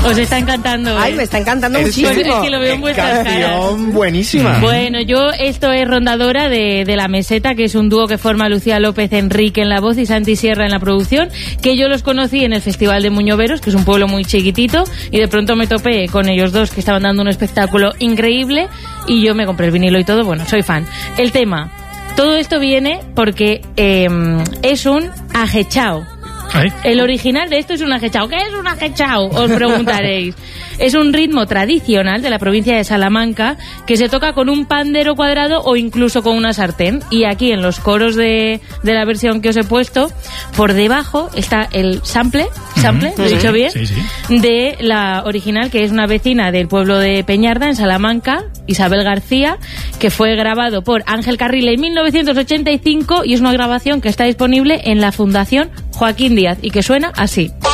Os está encantando. Ay, me está encantando muchísimo. Pues es que lo veo en vuestras caras. Buenísima. Bueno, esto es Rondadora de La Meseta, que es un dúo que forma Lucía López Enrique en la voz y Santi Sierra en la producción, que yo los conocí en el Festival de Muñoveros, que es un pueblo muy chiquitito, y de pronto me topé con ellos dos que estaban dando un espectáculo increíble y yo me compré el vinilo y todo. Bueno, soy fan. El tema, todo esto viene porque es un ajechao. ¿Ay? El original de esto es un ajechao. ¿Qué es un ajechao? Os preguntaréis. Es un ritmo tradicional de la provincia de Salamanca que se toca con un pandero cuadrado o incluso con una sartén. Y aquí en los coros de la versión que os he puesto, por debajo está el sample, ¿lo he dicho bien? Sí. De la original, que es una vecina del pueblo de Peñarda, en Salamanca, Isabel García, que fue grabado por Ángel Carril en 1985 y es una grabación que está disponible en la Fundación Joaquín Díaz y que suena así.